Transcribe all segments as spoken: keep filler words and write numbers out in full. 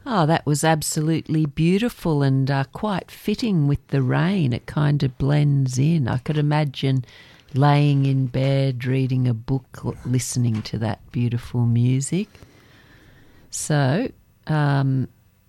Oh, that was absolutely beautiful and uh, quite fitting with the rain. It kind of blends in. I could imagine laying in bed, reading a book, listening to that beautiful music. So, um,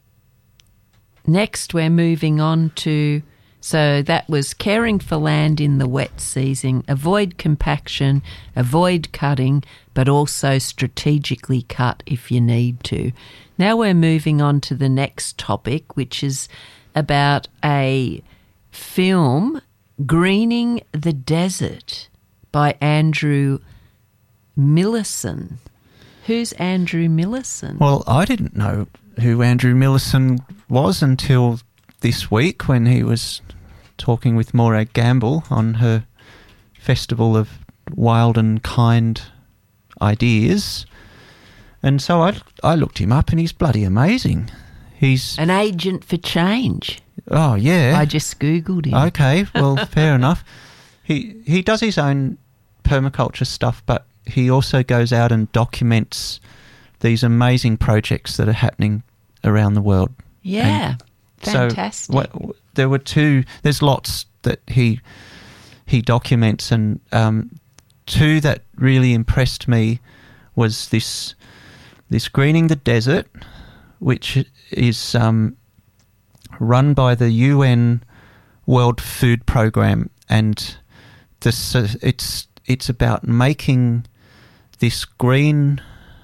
next we're moving on to, so that was caring for land in the wet season, avoid compaction, avoid cutting, but also strategically cut if you need to. Now we're moving on to the next topic, which is about a film, Greening the Desert, by Andrew Millison. Who's Andrew Millison? Well, I didn't know who Andrew Millison was until this week when he was talking with Morag Gamble on her Festival of Wild and Kind Ideas. And so I, I looked him up and he's bloody amazing. He's an agent for change. Oh, yeah. I just Googled him. Okay, well, fair enough. He he does his own permaculture stuff, but he also goes out and documents these amazing projects that are happening around the world. Yeah, and fantastic. So what, there were two, there's lots that he he documents, and um, two that really impressed me was this this Greening the Desert, which is um, run by the U N World Food Programme, and this uh, it's it's about making this green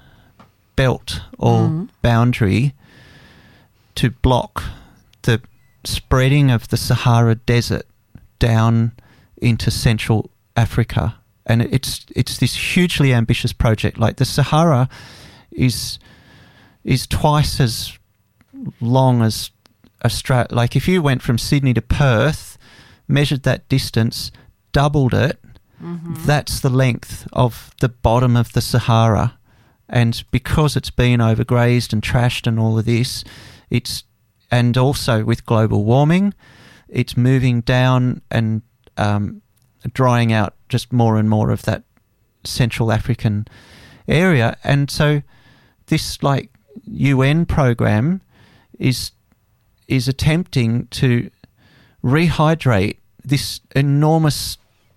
belt or mm. boundary to block the spreading of the Sahara Desert down into Central Africa. And it's it's this hugely ambitious project. Like the Sahara is is twice as long as Australia. Like if you went from Sydney to Perth, measured that distance, doubled it, mm-hmm. that's the length of the bottom of the Sahara. And because it's been overgrazed and trashed and all of this, it's and also with global warming, it's moving down and um, drying out just more and more of that Central African area. And so this like U N program is is attempting to rehydrate this enormous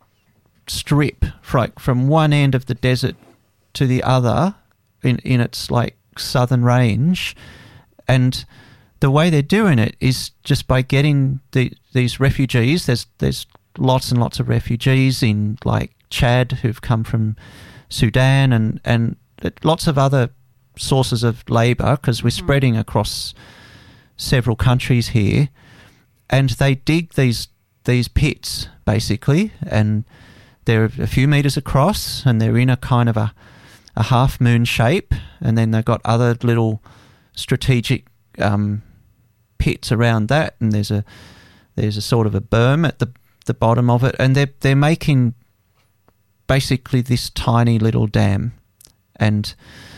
strip like from one end of the desert to the other in, in its like southern range. And the way they're doing it is just by getting the these refugees. There's there's lots and lots of refugees in like Chad who've come from Sudan and, and lots of other sources of labour because we're mm. spreading across several countries here. And they dig these these pits basically, and they're a few metres across and they're in a kind of a, a half moon shape, and then they've got other little strategic um, pits around that, and there's a there's a sort of a berm at the the bottom of it, and they're they're making basically this tiny little dam. And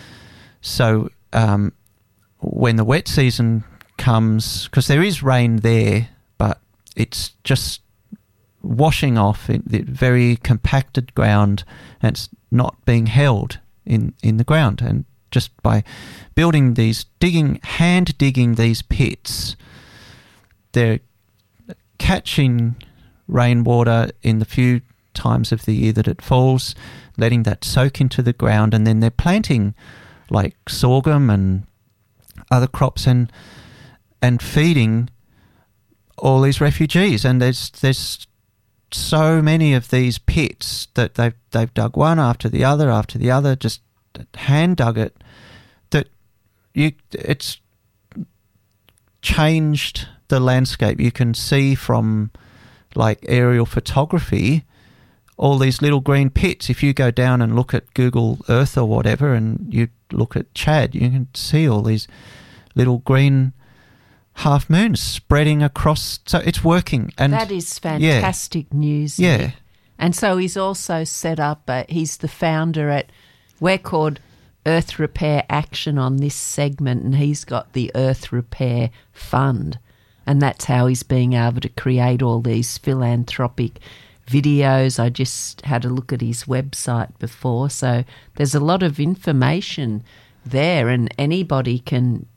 so um, when the wet season comes, because there is rain there, but it's just washing off in the very compacted ground, and it's not being held in, in the ground. And just by building these, digging, hand digging these pits, they're catching rainwater in the few times of the year that it falls, letting that soak into the ground, and then they're planting like sorghum and other crops and and feeding all these refugees. And there's there's so many of these pits that they've they've dug one after the other after the other, just hand dug it, that you it's changed the landscape. You can see from like aerial photography all these little green pits. If you go down and look at Google Earth or whatever and you look at Chad, you can see all these little green half moons spreading across. So it's working. And that is fantastic yeah, news. Yeah. Nick. And so he's also set up, uh, he's the founder at, we're called Earth Repair Action on this segment, and he's got the Earth Repair Fund. And that's how he's being able to create all these philanthropic videos. I just had a look at his website before. So there's a lot of information there, and anybody can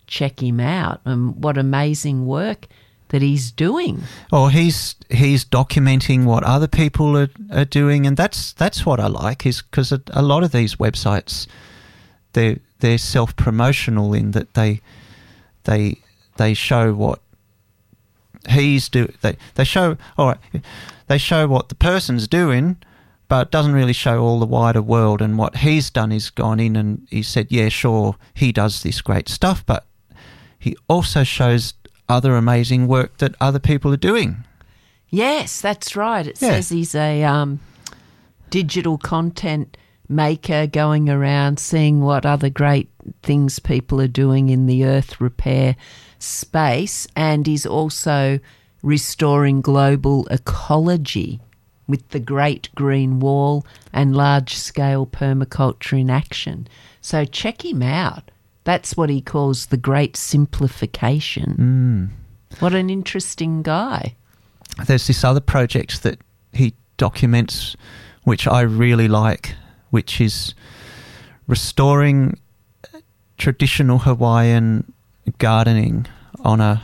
check him out and what amazing work that he's doing. Oh, he's he's documenting what other people are, are doing, and that's that's what I like, is because a, a lot of these websites, they're they're self promotional in that they they they show what he's do they they show all right they show what the person's doing, but it doesn't really show all the wider world. And what he's done is gone in and he said, yeah, sure, he does this great stuff, but he also shows other amazing work that other people are doing. Yes, that's right. It Yeah. says he's a um, digital content maker going around seeing what other great things people are doing in the earth repair space, and he's also restoring global ecology with the Great Green Wall and large-scale permaculture in action. So check him out. That's what he calls the Great Simplification. Mm. What an interesting guy. There's this other project that he documents, which I really like, which is restoring traditional Hawaiian gardening on a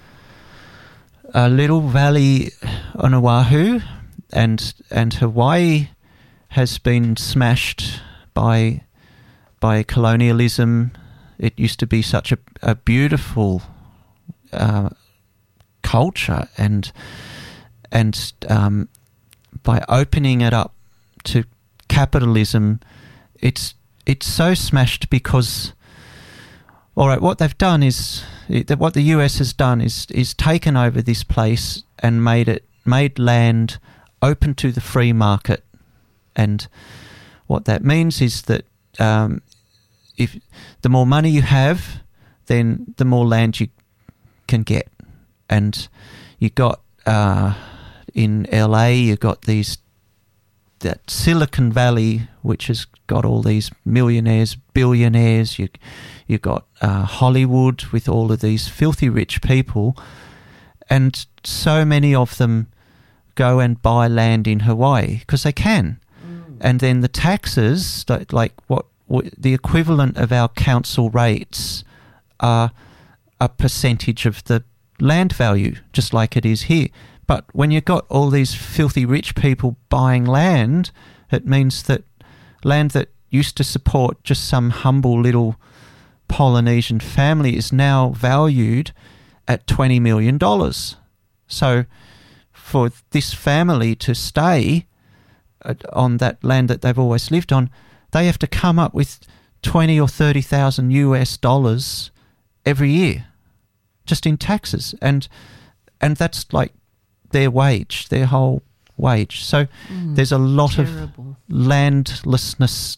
a little valley on Oahu, and and Hawaii has been smashed by by colonialism. It used to be such a, a beautiful uh, culture, and and um, by opening it up to capitalism, it's it's so smashed because, all right, what they've done is it, what the U S has done is is taken over this place and made it made land open to the free market, and what that means is that um, if the more money you have, then the more land you can get, and you got uh, in L A you got these that Silicon Valley, which has got all these millionaires, billionaires. You you got uh, Hollywood with all of these filthy rich people, and so many of them go and buy land in Hawaii because they can. Mm. And then the taxes, like, like what, what the equivalent of our council rates, are a percentage of the land value, just like it is here. But when you've got all these filthy rich people buying land, it means that land that used to support just some humble little Polynesian family is now valued at twenty million dollars. So for this family to stay on that land that they've always lived on, they have to come up with twenty or thirty thousand U S dollars every year just in taxes. And and that's like their wage, their whole wage. So mm, there's a lot terrible. of landlessness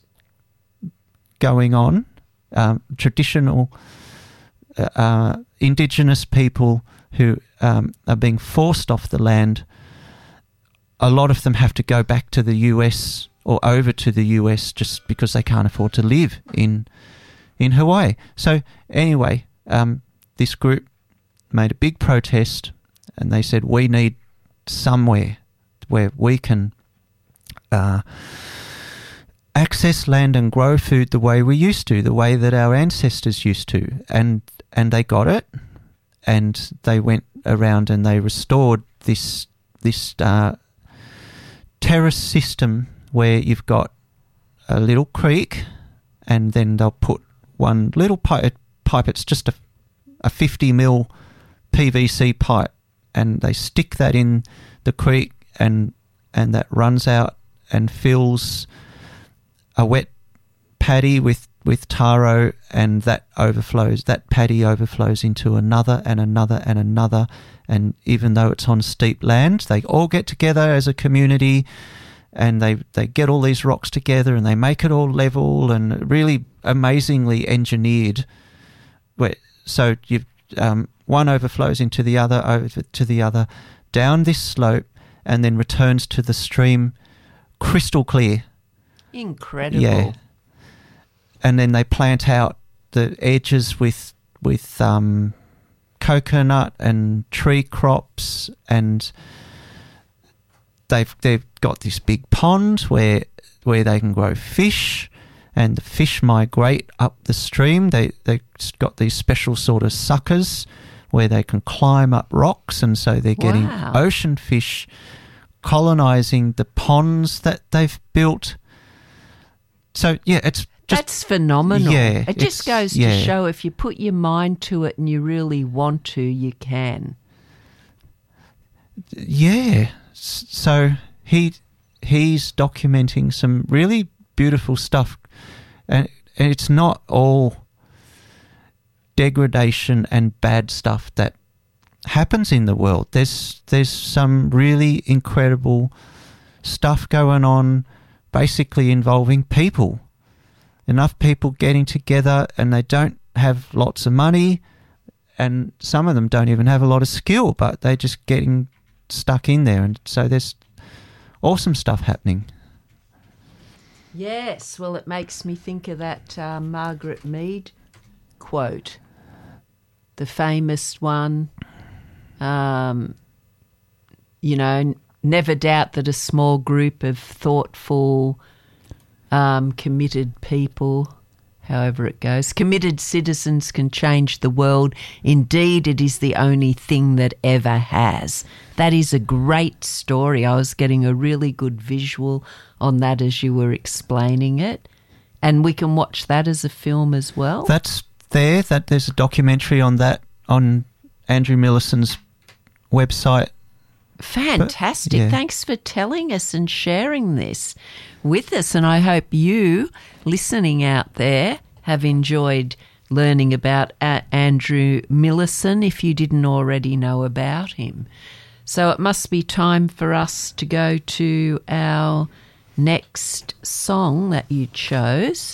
going on. Um, traditional uh, indigenous people who um, are being forced off the land, a lot of them have to go back to the U S or over to the U S just because they can't afford to live in in Hawaii. So anyway, um, this group made a big protest, and they said, we need somewhere where we can uh, access land and grow food the way we used to, the way that our ancestors used to. And and they got it, and they went around and they restored this this uh, terrace system where you've got a little creek, and then they'll put one little pipe, pipe it's just a, a fifty mil P V C pipe, and they stick that in the creek, and and that runs out and fills a wet paddy with, with taro, and that overflows, that paddy overflows into another and another and another. And even though it's on steep land, they all get together as a community, and they, they get all these rocks together, and they make it all level and really amazingly engineered. Where, so you've, um, one overflows into the other, over to the other, down this slope, and then returns to the stream crystal clear. Incredible. Yeah. And then they plant out the edges with with um, coconut and tree crops, and they've they've got this big pond where where they can grow fish, and the fish migrate up the stream. They they've got these special sort of suckers where they can climb up rocks, and so they're getting Wow. ocean fish colonising the ponds that they've built. So yeah, it's just That's phenomenal. Yeah, it just it's- goes to yeah. show if you put your mind to it and you really want to, you can. yeah. S- So he he's documenting some really beautiful stuff, and, and it's not all degradation and bad stuff that happens in the world. There's there's some really incredible stuff going on, basically involving people. Enough people getting together, and they don't have lots of money, and some of them don't even have a lot of skill, but they're just getting stuck in there, and so there's awesome stuff happening. Yes, well, it makes me think of that uh, Margaret Mead quote, the famous one, um, you know, never doubt that a small group of thoughtful, um, committed people, however it goes, committed citizens can change the world. Indeed, it is the only thing that ever has. That is a great story. I was getting a really good visual on that as you were explaining it. And we can watch that as a film as well. That's there. That there's a documentary on that on Andrew Millison's website. Fantastic. But, yeah. Thanks for telling us and sharing this with us. And I hope you, listening out there, have enjoyed learning about uh, Andrew Millison if you didn't already know about him. So it must be time for us to go to our next song that you chose.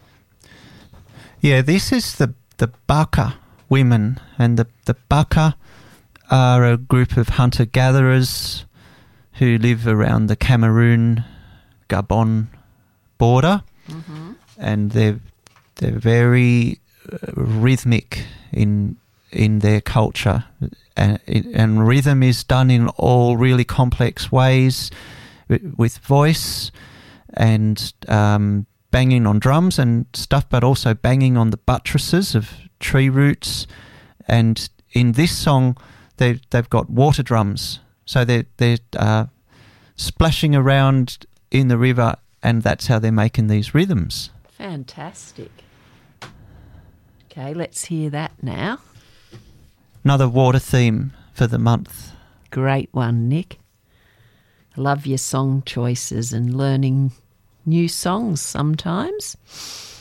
Yeah, this is the the Baka women, and the the Baka are a group of hunter-gatherers who live around the Cameroon-Gabon border, Mm-hmm. and they're they're very uh, rhythmic in in their culture, and, and rhythm is done in all really complex ways, with, with voice and um, banging on drums and stuff, but also banging on the buttresses of tree roots. And in this song, they they've got water drums, so they're they're uh, splashing around in the river, and that's how they're making these rhythms. Fantastic. Okay, let's hear that now. Another water theme for the month. Great one, Nick. Love your song choices and learning new songs sometimes.